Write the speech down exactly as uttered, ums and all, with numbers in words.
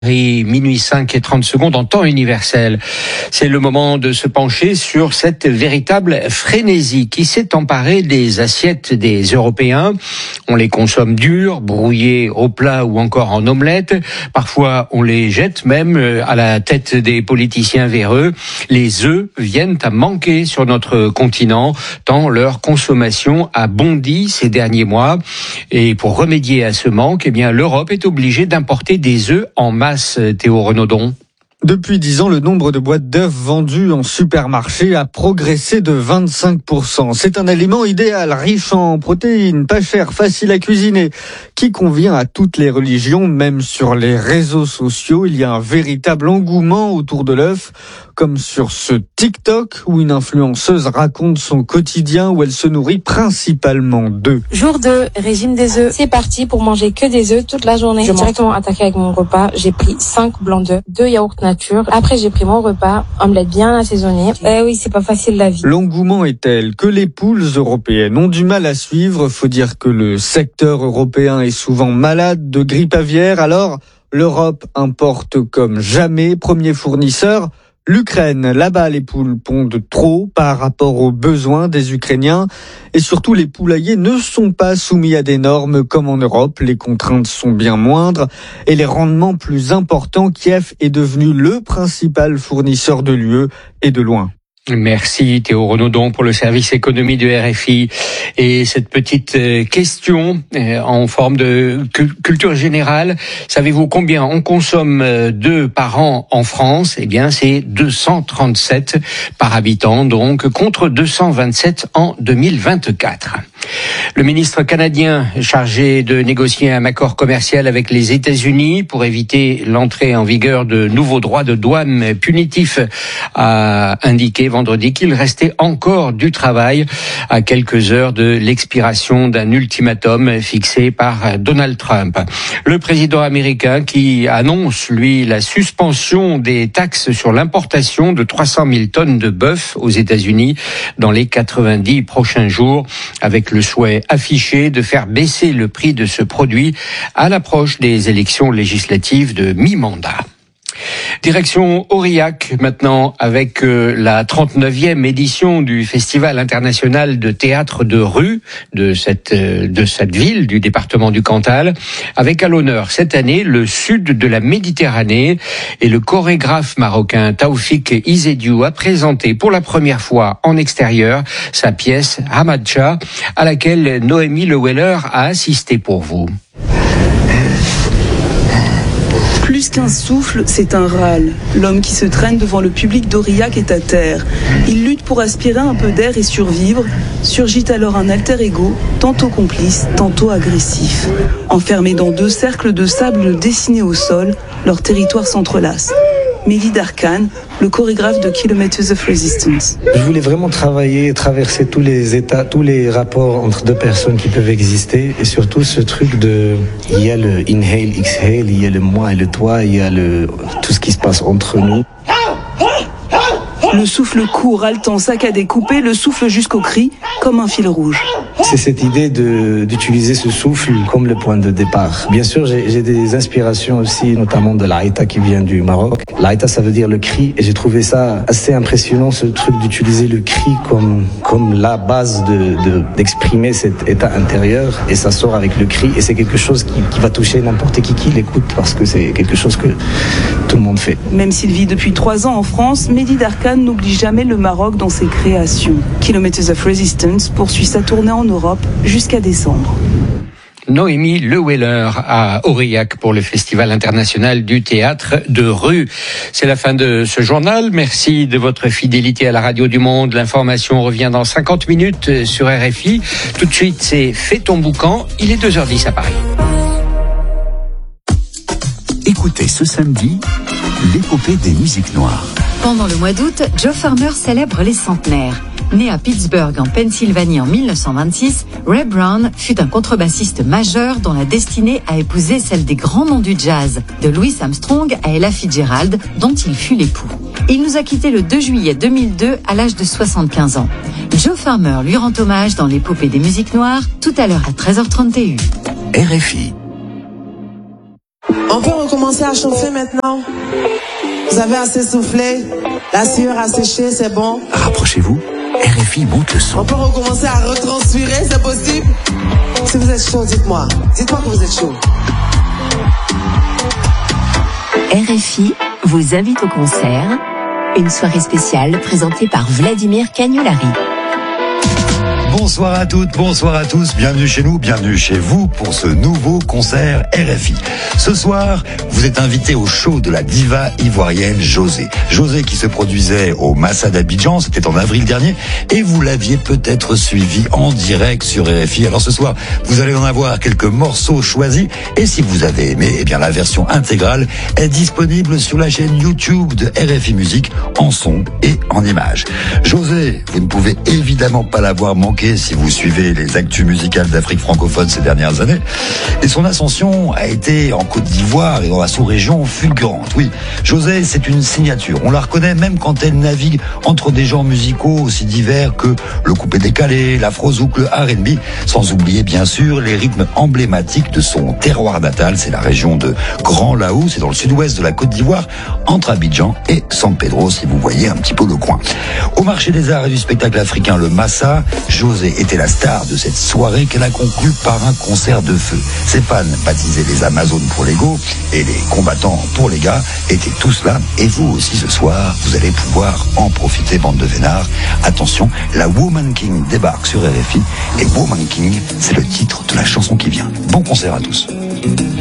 Et minuit cinq et trente secondes en temps universel. C'est le moment de se pencher sur cette véritable frénésie qui s'est emparée des assiettes des Européens. On les consomme durs, brouillés au plat ou encore en omelette. Parfois, on les jette même à la tête des politiciens véreux. Les œufs viennent à manquer sur notre continent, tant leur consommation a bondi ces derniers mois. Et pour remédier à ce manque, eh bien, l'Europe est obligée d'importer des œufs en masse. Théo Renaudon. Depuis dix ans, le nombre de boîtes d'œufs vendues en supermarché a progressé de vingt-cinq pour cent. C'est un aliment idéal, riche en protéines, pas cher, facile à cuisiner, qui convient à toutes les religions, même sur les réseaux sociaux. Il y a un véritable engouement autour de l'œuf, comme sur ce TikTok où une influenceuse raconte son quotidien où elle se nourrit principalement d'œufs. Jour deux, régime des œufs. C'est parti pour manger que des œufs toute la journée. J'ai directement attaqué avec mon repas. J'ai pris cinq blancs d'œufs, deux yaourts nature. Après, j'ai pris mon repas, omelette bien assaisonnée. Eh oui, c'est pas facile la vie. L'engouement est tel que les poules européennes ont du mal à suivre. Faut dire que le secteur européen est souvent malade de grippe aviaire. Alors, l'Europe importe comme jamais. Premier fournisseur, l'Ukraine. Là-bas, les poules pondent trop par rapport aux besoins des Ukrainiens. Et surtout, les poulaillers ne sont pas soumis à des normes comme en Europe. Les contraintes sont bien moindres et les rendements plus importants. Kiev est devenu le principal fournisseur de l'U E et de loin. Merci Théo Renaudon pour le service économie de R F I. Et cette petite question en forme de culture générale, savez-vous combien on consomme d'œufs par an en France? Eh bien, c'est deux cent trente-sept par habitant, donc contre deux cent vingt-sept en deux mille vingt-quatre. Le ministre canadien chargé de négocier un accord commercial avec les États-Unis pour éviter l'entrée en vigueur de nouveaux droits de douane punitifs a indiqué vendredi qu'il restait encore du travail à quelques heures de l'expiration d'un ultimatum fixé par Donald Trump. Le président américain qui annonce, lui, la suspension des taxes sur l'importation de trois cent mille tonnes de bœuf aux États-Unis dans les quatre-vingt-dix prochains jours, avec le souhait affiché de faire baisser le prix de ce produit à l'approche des élections législatives de mi-mandat. Direction Aurillac maintenant avec euh, la trente-neuvième édition du Festival international de théâtre de rue de cette euh, de cette ville du département du Cantal, avec à l'honneur cette année le sud de la Méditerranée, et le chorégraphe marocain Taoufik Izediou a présenté pour la première fois en extérieur sa pièce Hamadcha, à laquelle Noémie Le Weller a assisté pour vous. Plus qu'un souffle, c'est un râle. L'homme qui se traîne devant le public d'Aurillac est à terre. Il lutte pour aspirer un peu d'air et survivre. Surgit alors un alter ego, tantôt complice, tantôt agressif. Enfermés dans deux cercles de sable dessinés au sol, leur territoire s'entrelace. Mehdi Darkhan, le chorégraphe de Kilometers of Resistance. Je voulais vraiment travailler, traverser tous les états, tous les rapports entre deux personnes qui peuvent exister, et surtout ce truc de, il y a le inhale, exhale, il y a le moi et le toi, il y a le, tout ce qui se passe entre nous. Le souffle court, haletant, saccadé, coupé, le souffle jusqu'au cri, comme un fil rouge. C'est cette idée de, d'utiliser ce souffle comme le point de départ. Bien sûr, j'ai, j'ai des inspirations aussi, notamment de l'Aïta qui vient du Maroc. L'Aïta, ça veut dire le cri, et j'ai trouvé ça assez impressionnant, ce truc d'utiliser le cri comme, comme la base de, de, d'exprimer cet état intérieur, et ça sort avec le cri, et c'est quelque chose qui, qui va toucher n'importe qui qui l'écoute, parce que c'est quelque chose que tout le monde fait. Même s'il vit depuis trois ans en France, Mehdi Darkhan n'oublie jamais le Maroc dans ses créations. Kilometers of Resistance poursuit sa tournée en Europe jusqu'à décembre. Noémie Le Weller à Aurillac pour le Festival international du théâtre de rue. C'est la fin de ce journal. Merci de votre fidélité à la radio du Monde. L'information revient dans cinquante minutes sur R F I. Tout de suite, c'est Fais ton boucan. Il est deux heures dix à Paris. Écoutez ce samedi l'épopée des musiques noires. Pendant le mois d'août, Joe Farmer célèbre les centenaires. Né à Pittsburgh en Pennsylvanie en mille neuf cent vingt-six, Ray Brown fut un contrebassiste majeur dont la destinée a épousé celle des grands noms du jazz, de Louis Armstrong à Ella Fitzgerald, dont il fut l'époux. Il nous a quittés le deux juillet deux mille deux à l'âge de soixante-quinze ans. Joe Farmer lui rend hommage dans l'épopée des musiques noires tout à l'heure à treize heures trente et une. R F I. On peut recommencer à chauffer maintenant? Vous avez assez soufflé? La sueur a séché, c'est bon? Rapprochez-vous, R F I monte le son. On peut recommencer à retranspirer, c'est possible? Si vous êtes chaud, dites-moi. Dites-moi que vous êtes chaud. R F I vous invite au concert. Une soirée spéciale présentée par Vladimir Cagnolari. Bonsoir à toutes, bonsoir à tous, bienvenue chez nous, bienvenue chez vous pour ce nouveau concert R F I. Ce soir, vous êtes invité au show de la diva ivoirienne José. José qui se produisait au Massa d'Abidjan, c'était en avril dernier, et vous l'aviez peut-être suivi en direct sur R F I. Alors ce soir, vous allez en avoir quelques morceaux choisis, et si vous avez aimé, eh bien la version intégrale est disponible sur la chaîne YouTube de R F I Musique, en son et en images. José, vous ne pouvez évidemment pas l'avoir manqué si vous suivez les actus musicales d'Afrique francophone ces dernières années. Et son ascension a été en Côte d'Ivoire et dans la sous-région fulgurante. Oui, José, c'est une signature. On la reconnaît même quand elle navigue entre des genres musicaux aussi divers que le coupé décalé, l'afro-zouk, le R and B, sans oublier bien sûr les rythmes emblématiques de son terroir natal. C'est la région de Grand Laou, c'est dans le sud-ouest de la Côte d'Ivoire, entre Abidjan et San Pedro, si vous voyez un petit peu le coin. Au marché des arts et du spectacle africain, le Massa, José était la star de cette soirée qu'elle a conclue par un concert de feu. Ses fans, baptisés les Amazones pour les go et les combattants pour les gars, étaient tous là. Et vous aussi ce soir, vous allez pouvoir en profiter, bande de vénards. Attention, la Woman King débarque sur R F I et Woman King, c'est le titre de la chanson qui vient. Bon concert à tous.